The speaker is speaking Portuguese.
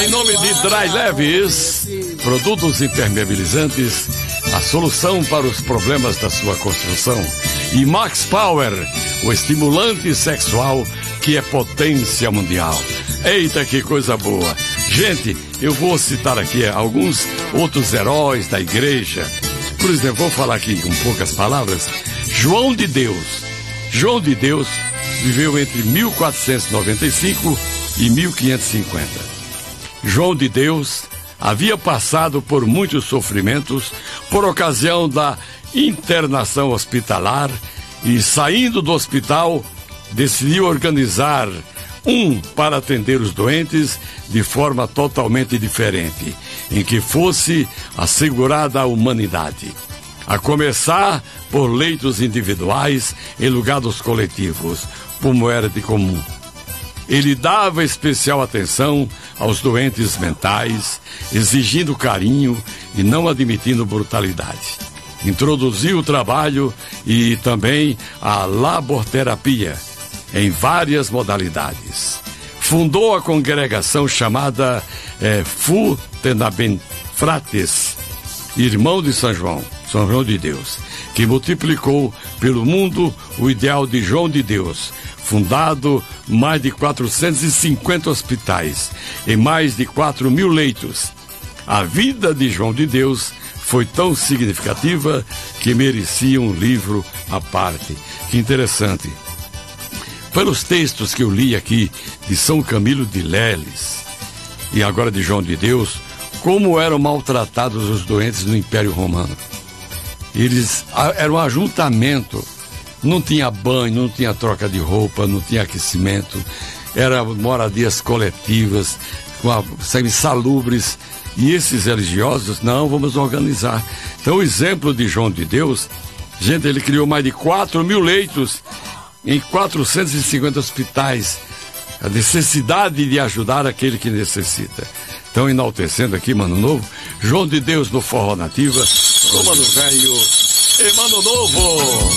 Em nome de Dry Leves, produtos impermeabilizantes, a solução para os problemas da sua construção. E Max Power, o estimulante sexual que é potência mundial. Eita, que coisa boa! Gente, eu vou citar aqui alguns outros heróis da igreja. Por exemplo, vou falar aqui com poucas palavras. João de Deus. João de Deus viveu entre 1495 e 1550. João de Deus havia passado por muitos sofrimentos por ocasião da internação hospitalar e, saindo do hospital, decidiu organizar para atender os doentes de forma totalmente diferente, em que fosse assegurada a humanidade. A começar por leitos individuais em lugares coletivos, como era de comum. Ele dava especial atenção aos doentes mentais, exigindo carinho e não admitindo brutalidade. Introduziu o trabalho e também a laborterapia em várias modalidades. Fundou a congregação chamada Futenabem-Frates, irmão de São João de Deus, que multiplicou pelo mundo o ideal de João de Deus, fundado mais de 450 hospitais e mais de 4.000 leitos. A vida de João de Deus foi tão significativa que merecia um livro à parte. Que interessante. Pelos textos que eu li aqui de São Camilo de Leles e agora de João de Deus, como eram maltratados os doentes no Império Romano. Eles eram um ajuntamento, não tinha banho, não tinha troca de roupa, não tinha aquecimento, eram moradias coletivas, insalubres, e esses religiosos, não, vamos organizar. Então o exemplo de João de Deus, gente, ele criou mais de 4.000 leitos em 450 hospitais, a necessidade de ajudar aquele que necessita. Então, enaltecendo aqui, Mano Novo, João de Deus no Forró Nativa, com Mano Velho e Mano Novo.